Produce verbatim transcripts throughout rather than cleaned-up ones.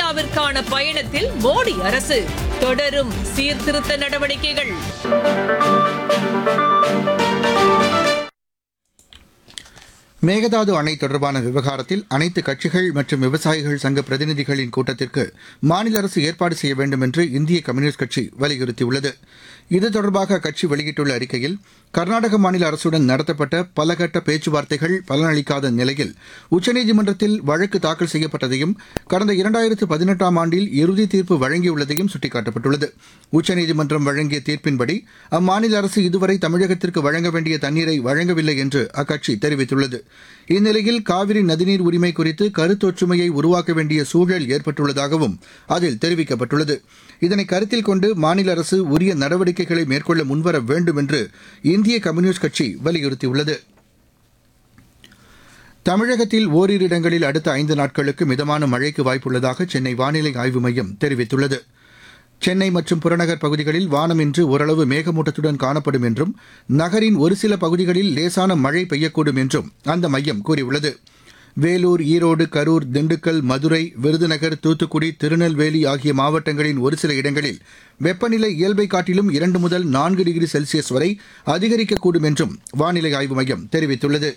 இந்தியாவிற்கான பயணத்தில் மோடி அரசு தொடரும் சீர்திருத்த நடவடிக்கைகள். மேகதாது அணை தொடர்பான விவகாரத்தில் அனைத்து கட்சிகள் மற்றும் விவசாயிகள் சங்க பிரதிநிதிகளின் கூட்டத்திற்கு மாநில அரசு ஏற்பாடு செய்ய வேண்டும் என்று இந்திய கம்யூனிஸ்ட் கட்சி வலியுறுத்தியுள்ளது. இது தொடர்பாக அக்கட்சி வெளியிட்டுள்ள அறிக்கையில், கர்நாடக மாநில அரசுடன் நடத்தப்பட்ட பலகட்ட பேச்சுவார்த்தைகள் பலனளிக்காத நிலையில் உச்சநீதிமன்றத்தில் வழக்கு தாக்கல் செய்யப்பட்டதையும் கடந்த இரண்டாயிரத்து பதினெட்டாம் ஆண்டில் இறுதி தீர்ப்பு வழங்கியுள்ளதையும் சுட்டிக்காட்டப்பட்டுள்ளது. உச்சநீதிமன்றம் வழங்கிய தீர்ப்பின்படி அம்மாநில அரசு இதுவரை தமிழகத்திற்கு வழங்க வேண்டிய தண்ணீரை வழங்கவில்லை என்று அக்கட்சி தெரிவித்துள்ளது. இந்நிலையில் காவிரி நதிநீர் உரிமை குறித்து கருத்தொற்றுமையை உருவாக்க வேண்டிய சூழல் ஏற்பட்டுள்ளதாகவும் அதில் தெரிவிக்கப்பட்டுள்ளது. இதனை கருத்தில் கொண்டு மாநில அரசு உரிய நடவடிக்கைகளை மேற்கொள்ள முன்வர வேண்டும் என்று இந்திய கம்யூனிஸ்ட் கட்சி வலியுறுத்தியுள்ளது. தமிழகத்தில் ஓரிரு இடங்களில் அடுத்த ஐந்து நாட்களுக்கு மிதமான மழைக்கு வாய்ப்புள்ளதாக சென்னை வானிலை ஆய்வு மையம் தெரிவித்துள்ளது. சென்னை மற்றும் புறநகர் பகுதிகளில் வானம் இன்று ஓரளவு மேகமூட்டத்துடன் காணப்படும் என்றும் நகரின் ஒரு சில பகுதிகளில் லேசான மழை பெய்யக்கூடும் என்றும் அந்த மையம் கூறியுள்ளது. வேலூர், ஈரோடு, கரூர், திண்டுக்கல், மதுரை, விருதுநகர், தூத்துக்குடி, திருநெல்வேலி ஆகிய மாவட்டங்களின் ஒரு சில இடங்களில் வெப்பநிலை இயல்பை காட்டிலும் இரண்டு முதல் நான்கு டிகிரி செல்சியஸ் வரை அதிகரிக்கக்கூடும் என்றும் வானிலை ஆய்வு மையம் தெரிவித்துள்ளது.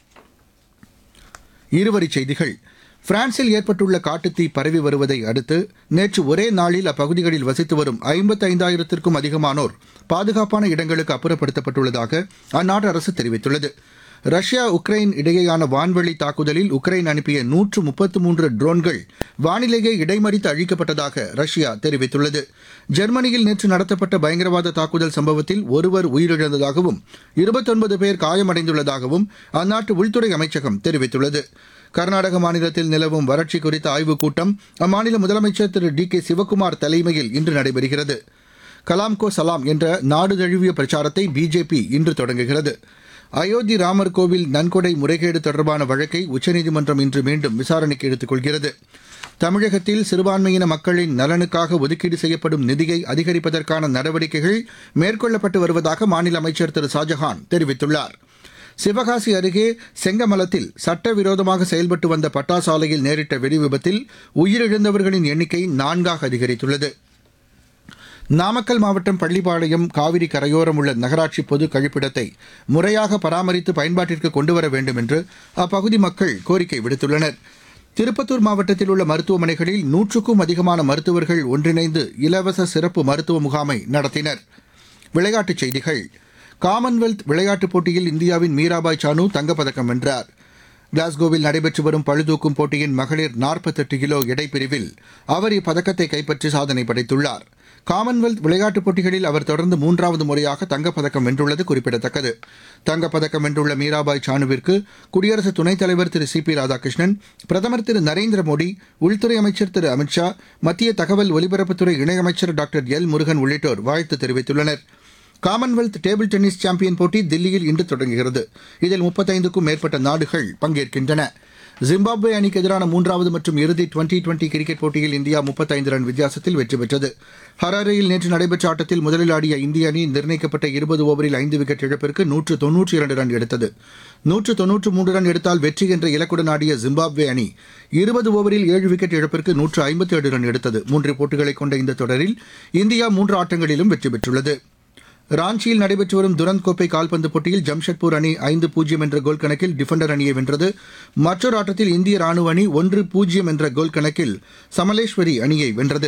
இருவரிச் செய்திகள். பிரான்சில் ஏற்பட்டுள்ள காட்டுத்தீ பரவி வருவதை அடுத்து நேற்று ஒரே நாளில் அப்பகுதிகளில் வசித்து வரும் ஐம்பத்தைந்தாயிரத்திற்கும் அதிகமானோர் பாதுகாப்பான இடங்களுக்கு அப்புறப்படுத்தப்பட்டுள்ளதாக அந்நாட்டு அரசு தெரிவித்துள்ளது. ரஷ்யா உக்ரைன் இடையேயான வான்வெளி தாக்குதலில் உக்ரைன் அனுப்பிய நூற்று முப்பத்து மூன்று ட்ரோன்கள் வானிலேயே இடைமறித்து அழிக்கப்பட்டதாக ரஷ்யா தெரிவித்துள்ளது. ஜெர்மனியில் நேற்று நடத்தப்பட்ட பயங்கரவாத தாக்குதல் சம்பவத்தில் ஒருவர் உயிரிழந்ததாகவும் இருபத்தொன்பது பேர் காயமடைந்துள்ளதாகவும் அந்நாட்டு உள்துறை அமைச்சகம் தெரிவித்துள்ளது. கர்நாடக மாநிலத்தில் நிலவும் வறட்சி குறித்த ஆய்வுக் கூட்டம் அம்மாநில முதலமைச்சர் திரு டி கே சிவக்குமார் தலைமையில் இன்று நடைபெறுகிறது. கலாம் கோ சலாம் என்ற நாடு தழுவிய பிரச்சாரத்தை பிஜேபி இன்று தொடங்குகிறது. அயோத்தி ராமர் கோவில் நன்கொடை முறைகேடு தொடர்பான வழக்கை உச்சநீதிமன்றம் இன்று மீண்டும் விசாரணைக்கு எடுத்துக் கொள்கிறது. தமிழகத்தில் சிறுபான்மையின மக்களின் நலனுக்காக ஒதுக்கீடு செய்யப்படும் நிதியை அதிகரிப்பதற்கான நடவடிக்கைகள் மேற்கொள்ளப்பட்டு வருவதாக மாநில அமைச்சர் திரு ஷாஜஹான் தெரிவித்துள்ளார். சிவகாசி அருகே செங்கமலத்தில் சட்டவிரோதமாக செயல்பட்டு வந்த பட்டாசாலையில் நேரிட்ட வெடிவிபத்தில் உயிரிழந்தவர்களின் எண்ணிக்கை நான்காக அதிகரித்துள்ளது. நாமக்கல் மாவட்டம் பள்ளிப்பாளையம் காவிரி கரையோரம் உள்ள நகராட்சி பொது கழிப்பிடத்தை முறையாக பராமரித்து பயன்பாட்டிற்கு கொண்டுவர வேண்டும் என்று அப்பகுதி மக்கள் கோரிக்கை விடுத்துள்ளனர். திருப்பத்தூர் மாவட்டத்தில் உள்ள மருத்துவமனைகளில் நூற்றுக்கும் அதிகமான மருத்துவர்கள் ஒன்றிணைந்து இலவச சிறப்பு மருத்துவ முகாமை நடத்தினர். விளையாட்டுச் செய்திகள். காமன்வெல்த் விளையாட்டுப் போட்டியில் இந்தியாவின் மீராபாய் சானு தங்கப்பதக்கம் வென்றார். கிளாஸ்கோவில் நடைபெற்று வரும் பளுதூக்கும் போட்டியின் மகளிர் நாற்பத்தெட்டு கிலோ எடைப்பிரிவில் அவர் இப்பதக்கத்தை கைப்பற்றி சாதனை படைத்துள்ளார். காமன்வெல்த் விளையாட்டுப் போட்டிகளில் அவர் தொடர்ந்து மூன்றாவது முறையாக தங்கப்பதக்கம் வென்றுள்ளது குறிப்பிடத்தக்கது. தங்கப்பதக்கம் வென்றுள்ள மீராபாய் சானுவிற்கு குடியரசு துணைத் தலைவர் திரு சி பி ராதாகிருஷ்ணன், பிரதமர் திரு நரேந்திர மோடி, உள்துறை அமைச்சர் திரு அமித்ஷா, மத்திய தகவல் ஒலிபரப்புத்துறை இணையமைச்சர் டாக்டர் எல் முருகன் உள்ளிட்டோர் வாழ்த்து தெரிவித்துள்ளனர். காமன்வெல்த் டேபிள் டென்னிஸ் சாம்பியன் போட்டி தில்லியில் இன்று தொடங்குகிறது. இதில் முப்பத்தைந்துக்கும் மேற்பட்ட நாடுகள் பங்கேற்கின்றன. ஜிம்பாப்வே அணிக்கு எதிரான மூன்றாவது மற்றும் இறுதி டுவெண்டி டுவெண்டி கிரிக்கெட் போட்டியில் இந்தியா முப்பத்தைந்து ரன் வித்தியாசத்தில் வெற்றி பெற்றது. ஹராரேயில் நேற்று நடைபெற்ற ஆட்டத்தில் முதலில் ஆடிய இந்திய அணி நிர்ணயிக்கப்பட்ட இருபது ஓவரில் ஐந்து விக்கெட் இழப்பிற்கு நூற்று தொன்னூற்றி இரண்டு ரன் எடுத்தது. நூற்று தொன்னூற்று மூன்று ரன் எடுத்தால் வெற்றி என்ற இலக்குடன் ஆடிய ஜிம்பாப்வே அணி இருபது ஓவரில் ஏழு விக்கெட் இழப்பிற்கு நூற்று ஐம்பத்தி ஏழு ரன் எடுத்தது. மூன்று போட்டிகளை கொண்ட இந்த தொடரில் இந்தியா மூன்று ஆட்டங்களிலும் வெற்றி பெற்றுள்ளது. ராஞ்சியில் நடைபெற்று வரும் துரந்த் கோப்பை கால்பந்து போட்டியில் ஜம்ஷெட்பூர் அணி ஐந்து பூஜ்ஜியம் என்ற கோல் கணக்கில் டிஃபெண்டர் அணியை வென்றது. மற்றொரு ஆட்டத்தில் இந்திய ராணுவ அணி ஒன்று பூஜ்ஜியம் என்ற கோல் கணக்கில் சமலேஸ்வரி அணியை வென்றது.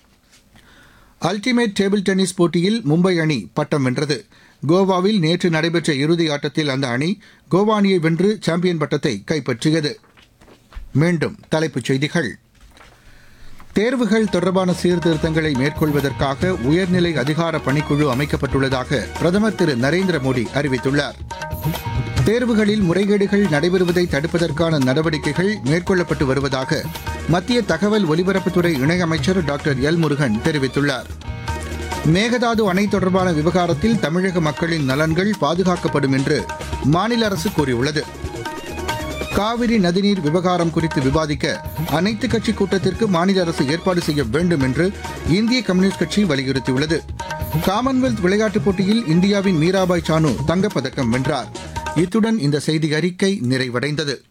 அல்டிமேட் டேபிள் டென்னிஸ் போட்டியில் மும்பை அணி பட்டம் வென்றது. கோவாவில் நேற்று நடைபெற்ற இறுதி ஆட்டத்தில் அந்த அணி கோவா அணியை வென்று சாம்பியன் பட்டத்தை கைப்பற்றியது. மீண்டும் தலைப்புச் செய்திகள். தேர்வுகள் தொடர்பான சீர்திருத்தங்களை மேற்கொள்வதற்காக உயர்நிலை அதிகார பணிக்குழு அமைக்கப்பட்டுள்ளதாக பிரதமர் திரு நரேந்திர மோடி அறிவித்துள்ளார். தேர்வுகளில் முறைகேடுகள் நடைபெறுவதை தடுப்பதற்கான நடவடிக்கைகள் மேற்கொள்ளப்பட்டு வருவதாக மத்திய தகவல் ஒலிபரப்புத்துறை இணையமைச்சர் டாக்டர் எல் முருகன் தெரிவித்துள்ளார். மேகதாது அணை தொடர்பான விவகாரத்தில் தமிழக மக்களின் நலன்கள் பாதுகாக்கப்படும் என்று மாநில அரசு கூறியுள்ளது. காவிரி நதிநீர் விவகாரம் குறித்து விவாதிக்க அனைத்து கட்சி கூட்டத்திற்கு மாநில அரசு ஏற்பாடு செய்ய வேண்டும் என்று இந்திய கம்யூனிஸ்ட் கட்சி வலியுறுத்தியுள்ளது. காமன்வெல்த் விளையாட்டுப் போட்டியில் இந்தியாவின் மீராபாய் சானு தங்கப்பதக்கம் வென்றார். இத்துடன் இந்த செய்தி அறிக்கை நிறைவடைந்தது.